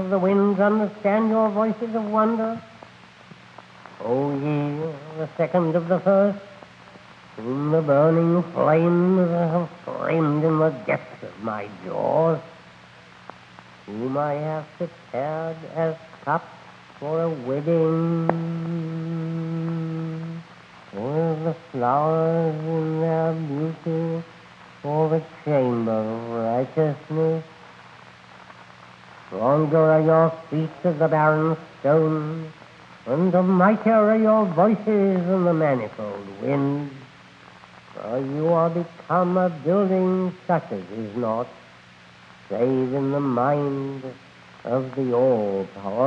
of the winds understand your voices of wonder? O ye, the second of the first, whom the burning flames have framed in the depths of my jaws, whom I have prepared as cups for a wedding, with the flowers in their beauty for the chamber of righteousness. Stronger are your feet than the barren stones, and mightier are your voices than the manifold winds. For you are become a building such as is not, save in the mind of the all-powerful.